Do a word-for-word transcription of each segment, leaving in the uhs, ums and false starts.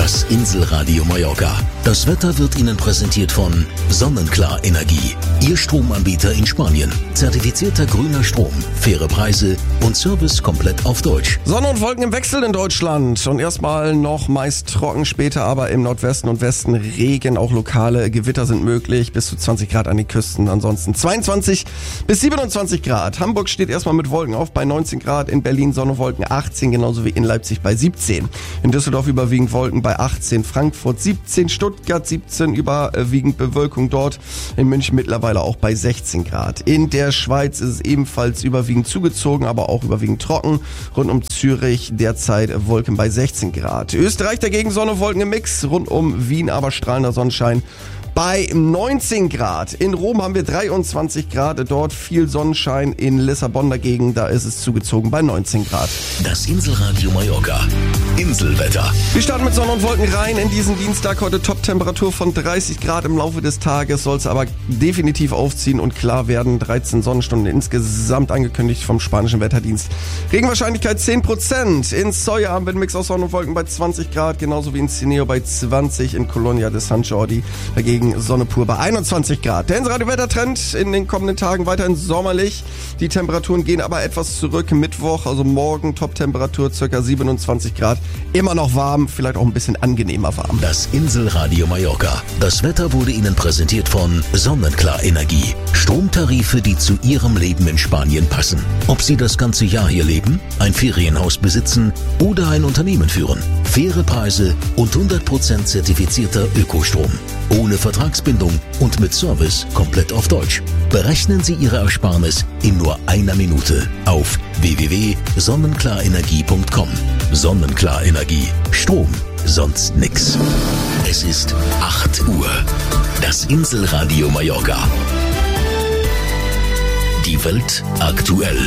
Das Inselradio Mallorca. Das Wetter wird Ihnen präsentiert von Sonnenklar Energie. Ihr Stromanbieter in Spanien. Zertifizierter grüner Strom, faire Preise und Service komplett auf Deutsch. Sonne und Wolken im Wechsel in Deutschland. Und erstmal noch meist trocken, später aber im Nordwesten und Westen Regen. Auch lokale Gewitter sind möglich. Bis zu zwanzig Grad an den Küsten. Ansonsten zweiundzwanzig bis siebenundzwanzig Grad. Hamburg steht erstmal mit Wolken auf bei neunzehn Grad. In Berlin Sonne und Wolken achtzehn, genauso wie in Leipzig bei siebzehn. In Düsseldorf überwiegend Wolken bei achtzehn. Frankfurt siebzehn. Stuttgart siebzehn. Überwiegend Bewölkung dort. In München mittlerweile auch bei sechzehn Grad. In der Schweiz ist es ebenfalls überwiegend zugezogen, aber auch überwiegend trocken. Rund um Zürich derzeit Wolken bei sechzehn Grad. Österreich dagegen Sonne, Wolken im Mix. Rund um Wien aber strahlender Sonnenschein bei neunzehn Grad. In Rom haben wir dreiundzwanzig Grad, dort viel Sonnenschein. In Lissabon dagegen, da ist es zugezogen bei neunzehn Grad. Das Inselradio Mallorca. Inselwetter. Wir starten mit Sonne und Wolken rein in diesen Dienstag. Heute Top-Temperatur von dreißig Grad. Im Laufe des Tages soll es aber definitiv aufziehen und klar werden. dreizehn Sonnenstunden insgesamt angekündigt vom spanischen Wetterdienst. Regenwahrscheinlichkeit zehn Prozent. In Soya haben wir einen Mix aus Sonne und Wolken bei zwanzig Grad, genauso wie in Cineo bei zwanzig. In Colonia de San Jordi dagegen Sonne pur bei einundzwanzig Grad. Der Inselradio-Wettertrend in den kommenden Tagen weiterhin sommerlich. Die Temperaturen gehen aber etwas zurück. Mittwoch, also morgen, Top-Temperatur ca. siebenundzwanzig Grad. Immer noch warm, vielleicht auch ein bisschen angenehmer warm. Das Inselradio Mallorca. Das Wetter wurde Ihnen präsentiert von Sonnenklar Energie. Stromtarife, die zu Ihrem Leben in Spanien passen. Ob Sie das ganze Jahr hier leben, ein Ferienhaus besitzen oder ein Unternehmen führen. Faire Preise und hundert Prozent zertifizierter Ökostrom. Ohne Vertragsbindung und mit Service komplett auf Deutsch. Berechnen Sie Ihre Ersparnis in nur einer Minute auf w w w punkt sonnenklarenergie punkt com. Sonnenklar Energie. Strom, sonst nix. Es ist acht Uhr. Das Inselradio Mallorca. Die Welt aktuell.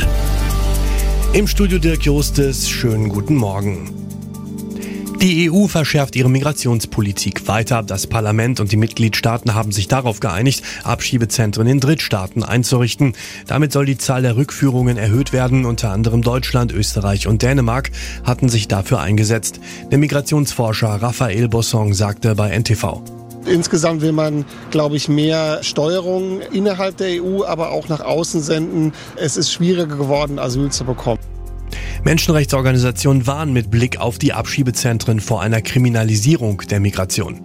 Im Studio Dirk Jostes, schönen guten Morgen. Die E U verschärft ihre Migrationspolitik weiter. Das Parlament und die Mitgliedstaaten haben sich darauf geeinigt, Abschiebezentren in Drittstaaten einzurichten. Damit soll die Zahl der Rückführungen erhöht werden. Unter anderem Deutschland, Österreich und Dänemark hatten sich dafür eingesetzt. Der Migrationsforscher Raphael Bossong sagte bei N T V. Insgesamt will man, glaube ich, mehr Steuerung innerhalb der E U, aber auch nach außen senden. Es ist schwieriger geworden, Asyl zu bekommen. Menschenrechtsorganisationen warnen mit Blick auf die Abschiebezentren vor einer Kriminalisierung der Migration.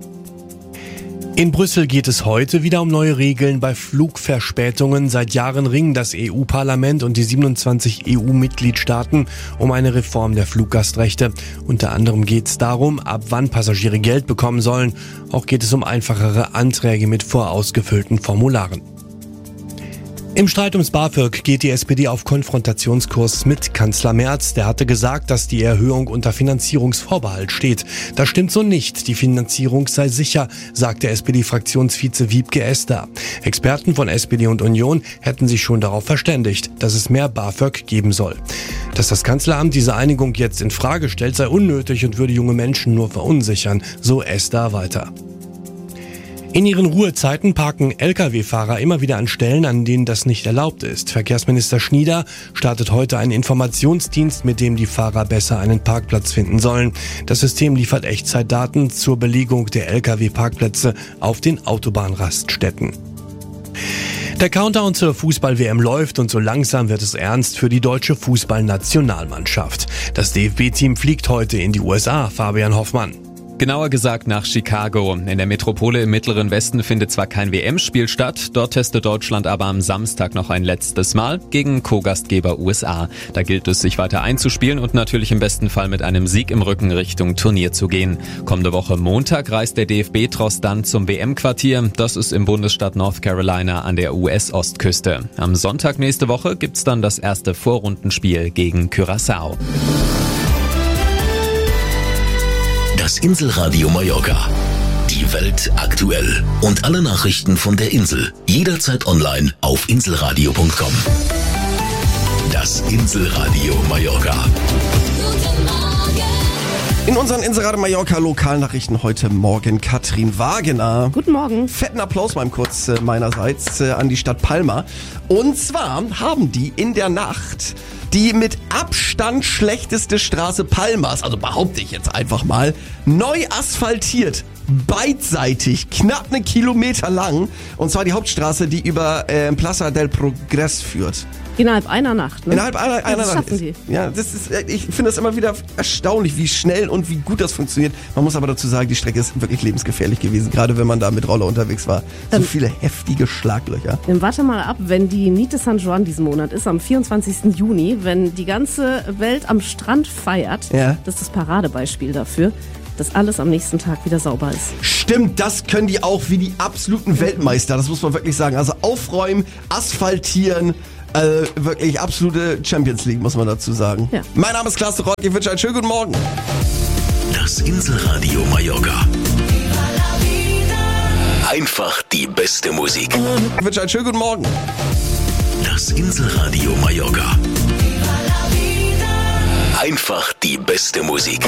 In Brüssel geht es heute wieder um neue Regeln bei Flugverspätungen. Seit Jahren ringen das E U-Parlament und die siebenundzwanzig E U-Mitgliedstaaten um eine Reform der Fluggastrechte. Unter anderem geht es darum, ab wann Passagiere Geld bekommen sollen. Auch geht es um einfachere Anträge mit vorausgefüllten Formularen. Im Streit ums BAföG geht die S P D auf Konfrontationskurs mit Kanzler Merz. Der hatte gesagt, dass die Erhöhung unter Finanzierungsvorbehalt steht. Das stimmt so nicht. Die Finanzierung sei sicher, sagte S P D-Fraktionsvize Wiebke Esder. Experten von S P D und Union hätten sich schon darauf verständigt, dass es mehr BAföG geben soll. Dass das Kanzleramt diese Einigung jetzt in Frage stellt, sei unnötig und würde junge Menschen nur verunsichern, so Esder weiter. In ihren Ruhezeiten parken L K W-Fahrer immer wieder an Stellen, an denen das nicht erlaubt ist. Verkehrsminister Schnieder startet heute einen Informationsdienst, mit dem die Fahrer besser einen Parkplatz finden sollen. Das System liefert Echtzeitdaten zur Belegung der L K W-Parkplätze auf den Autobahnraststätten. Der Countdown zur Fußball-W M läuft und so langsam wird es ernst für die deutsche Fußballnationalmannschaft. Das D F B-Team fliegt heute in die U S A, Fabian Hoffmann. Genauer gesagt nach Chicago. In der Metropole im Mittleren Westen findet zwar kein W M-Spiel statt, dort testet Deutschland aber am Samstag noch ein letztes Mal gegen Co-Gastgeber U S A. Da gilt es, sich weiter einzuspielen und natürlich im besten Fall mit einem Sieg im Rücken Richtung Turnier zu gehen. Kommende Woche Montag reist der D F B-Tross dann zum W M-Quartier. Das ist im Bundesstaat North Carolina an der U S-Ostküste. Am Sonntag nächste Woche gibt's dann das erste Vorrundenspiel gegen Curaçao. Das Inselradio Mallorca. Die Welt aktuell. Und alle Nachrichten von der Insel. Jederzeit online auf inselradio punkt com. Das Inselradio Mallorca. In unseren Inselradio Mallorca Lokalnachrichten heute Morgen Katrin Wagener. Guten Morgen. Fetten Applaus mal kurz äh, meinerseits äh, an die Stadt Palma. Und zwar haben die in der Nacht Die mit Abstand schlechteste Straße Palmas, also behaupte ich jetzt einfach mal, neu asphaltiert. Beidseitig, knapp einen Kilometer lang. Und zwar die Hauptstraße, die über äh, Plaza del Progrés führt. Innerhalb einer Nacht, ne? Innerhalb einer, einer das Nacht. schaffen die. Ja, das ist, ich finde das immer wieder erstaunlich, wie schnell und wie gut das funktioniert. Man muss aber dazu sagen, die Strecke ist wirklich lebensgefährlich gewesen, gerade wenn man da mit Roller unterwegs war. So Dann, viele heftige Schlaglöcher. Dann warte mal ab, wenn die Nite San Juan diesen Monat ist, am vierundzwanzigsten Juni, wenn die ganze Welt am Strand feiert. Ja. Das ist das Paradebeispiel dafür, dass alles am nächsten Tag wieder sauber ist. Stimmt, das können die auch wie die absoluten Weltmeister, das muss man wirklich sagen. Also aufräumen, asphaltieren, äh, wirklich absolute Champions League, muss man dazu sagen. Ja. Mein Name ist Klaas de Rock, ich wünsche einen schönen guten Morgen. Das Inselradio Mallorca. Einfach die beste Musik. Ich wünsche einen schönen guten Morgen. Das Inselradio Mallorca. Einfach die beste Musik.